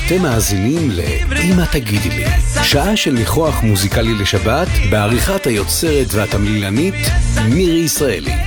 אתם מאזינים לאמא תגידי לי, שעה של ניחוח מוזיקלי לשבת בעריכת היוצרת והתמלילנית מירי ישראלי.